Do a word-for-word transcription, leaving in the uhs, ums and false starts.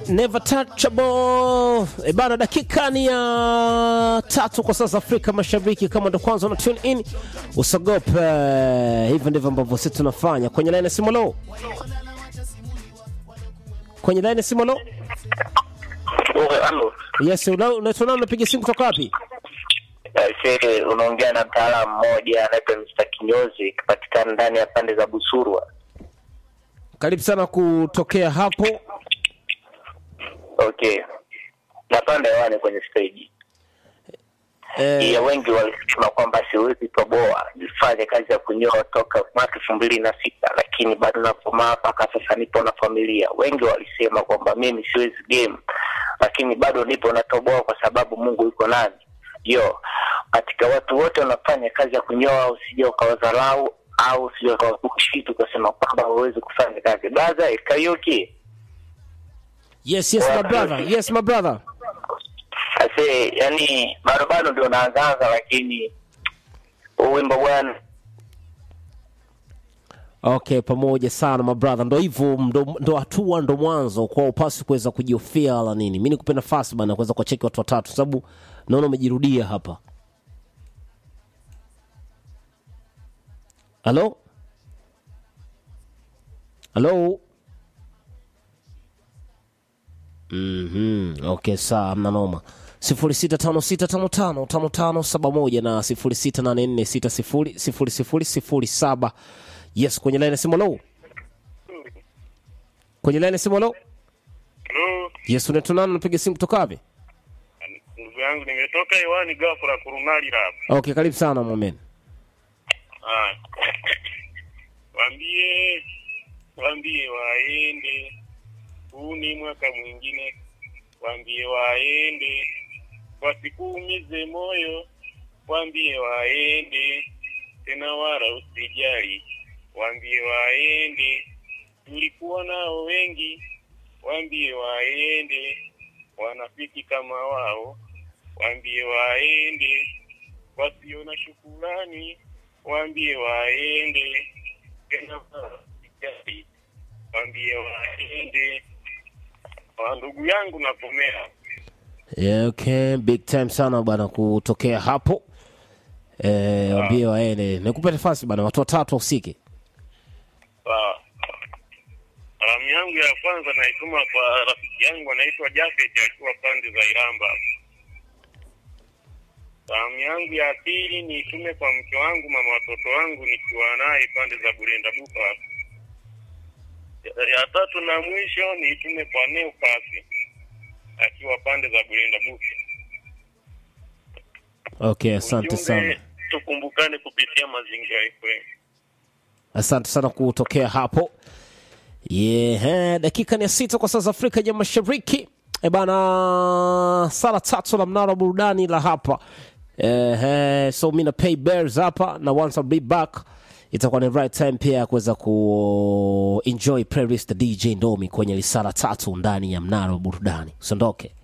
Never touchable. E bana, dakika ni ya tatu kwa sasa Afrika Mashariki. Kama ndo kwanza una tune in, usagope. Hivyo ndivyo ambavyo sisi tunafanya. Kwenye line Simolo. Kwenye line Simolo. Okay, hello. Yes, unaitwa unapiga simu kutoka wapi? Sasa unaongea na mtaalamu mmoja anaitwa mister Kinyozi, kupatikana ndani ya pande za Busurwa. Karibu sana kutokea hapo. Okay. Na pande wane kwenye stage. Eh, ya wengi walisema kwamba siwezi toboa, nifanye kazi ya kunyoa toka mwaka elfu mbili na sita, lakini bado nakomaa mpaka sasa, nipo na familia. Wengi walisema kwamba mimi siwezi game, lakini bado nipo natoboa kwa sababu Mungu yuko nami. Yo, katika watu wote wanafanya kazi ya kunyoa, usije ukawadharau au usije ukawakushiti ukasema kwamba huwezi kufanya kazi. Brother, Kayuki. Yes, yes my brother. Yes my brother. Ase, yani bado bado ndio naanza, lakini wimbo bwana. Okay, pamoja sana my brother. Ndo hivyo, ndo, ndo hatua ndo mwanzo kwa upasi kuweza kujiofia la nini. Mimi nikupe nafasi bana kuweza kucheki watu watatu sababu naona umejirudia hapa. Hello? Hello? Mhm. Okay, sawa, mna noma. sifuri sita tano sita tano tano tano tano saba moja na sifuri sita nane nne sita sifuri sifuri sifuri sifuri saba. Yes, kwenye line simu low. Kwenye line simu low. Hello. Yes, unatunana unapiga simu kutoka wapi? Ndugu yangu nimetoka Iwani Gafura Kurunali hapa. Okay, karibu sana mumen. Ah. Waambie waambie waende. Huu ni mwaka mwingine. Waambie waende. Wasikuumize moyo. Waambie waende. Tena wala usijali. Waambie waende. Tulikuwa nao wengi. Waambie waende. Wanafiki kama wao. Waambie waende. Wasiona shukrani. Waambie waende. Tena wala usijali. Waambie waende. Ndugu yangu napomea. Yeah, okay, big time sana bana kutokea hapo. Eh, waambie waende. Nikupe nafasi bana watu watatu usike. Sawa. Salamu yangu ya kwanza naituma kwa rafiki yangu anaitwa Jafet akiwa pande za Iramba. Salamu yangu ya pili niitume kwa mke wangu, mama watoto wangu nikiwa naye pande za Burenda Buka. Ya tatu na mwisho niitume kwa Neo Pasi akiwa pande za Burenda Buka. Okay, asante sana. Tukumbukane kupitia mazingira yetu. Asante sana kutokea hapo. Yeah, dakika ni sita kwa saa za Afrika ya Mashariki. E bana, sala tatu la mnara burudani la hapa. Eh, so mimi na pay bears hapa na once I'll be back itakuwa ni right time pia kuweza ku enjoy playlist the D J Ndomi kwenye risala tatu ndani ya mnara burudani. Usiondoke.